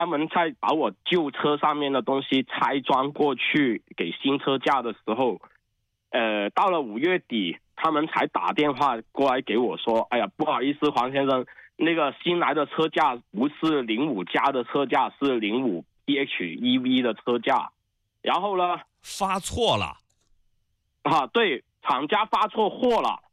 他们在把我旧车上面的东西拆装过去给新车价的时候，到了5月底，他们才打电话过来给我说，哎呀，不好意思，黄先生，那个新来的车价不是05加的车价，是05 PHEV 的车价。然后呢， 发错了对，厂家发错货了。